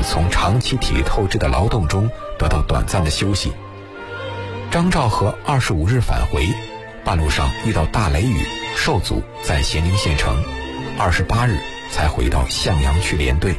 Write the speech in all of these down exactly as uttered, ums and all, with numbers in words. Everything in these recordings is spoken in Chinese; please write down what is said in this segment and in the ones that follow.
从长期体力透支的劳动中得到短暂的休息。张兆和二十五日返回，半路上遇到大雷雨，受阻在咸宁县城，二十八日才回到向阳区连队。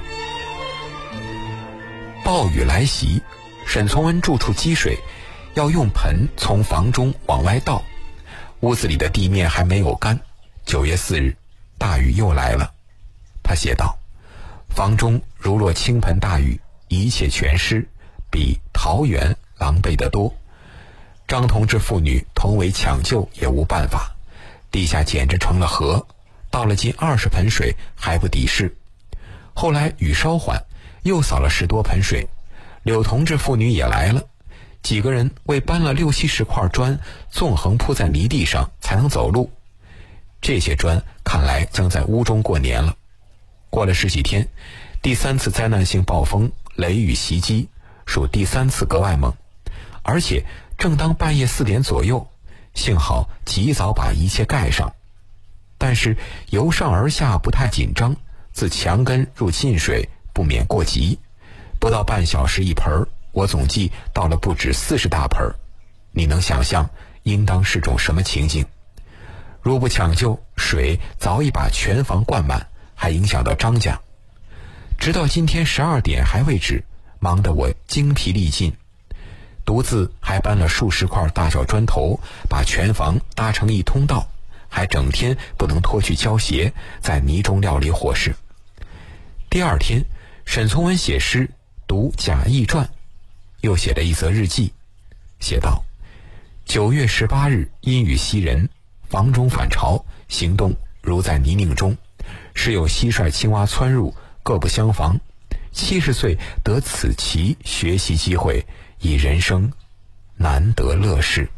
暴雨来袭，沈从文住处积水，要用盆从房中往外倒，屋子里的地面还没有干。九月四日，大雨又来了。他写道：房中如落倾盆大雨，一切全湿，比桃园狼狈得多。张同志父女同为抢救也无办法，地下简直成了河，倒了近二十盆水还不抵事。后来雨稍缓，又扫了十多盆水，柳同志父女也来了，几个人为搬了六七十块砖纵横铺在泥地上才能走路。这些砖看来将在屋中过年了。过了十几天，第三次灾难性暴风雷雨袭击，属第三次格外猛，而且正当半夜四点左右，幸好及早把一切盖上。但是由上而下不太紧张，自墙根入进水，不免过急。不到半小时一盆，我总计倒了不止四十大盆。你能想象应当是种什么情景？如不抢救，水早已把全房灌满，还影响到张家。直到今天十二点还未止，忙得我精疲力尽，独自还搬了数十块大小砖头，把全房搭成一通道，还整天不能脱去胶鞋，在泥中料理伙食。第二天，沈从文写诗，读《贾谊传》，又写了一则日记，写道：九月十八日，阴雨袭人，房中反潮，行动如在泥泞中，时有蟋蟀青蛙窜入，各不相防。七十岁得此奇学习机会，以人生难得乐事。